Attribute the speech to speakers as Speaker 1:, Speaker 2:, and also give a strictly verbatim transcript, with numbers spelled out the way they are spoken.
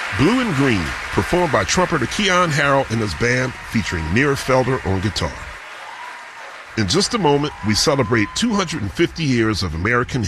Speaker 1: Blue and Green, performed by trumpeter Keon Harrell and his band, featuring Nir Felder on guitar. In just a moment, we celebrate two hundred fifty years of American history.